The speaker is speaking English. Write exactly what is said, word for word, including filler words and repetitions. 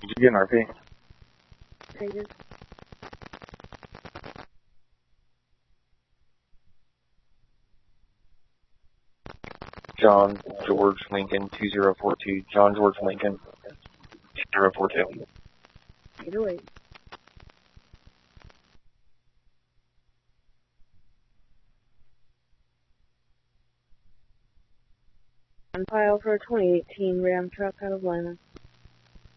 Did you get an R P? Take it. John George Lincoln two zero four two. John George Lincoln two zero four two. eight oh eight. On file for a twenty eighteen Ram truck out of Atlanta.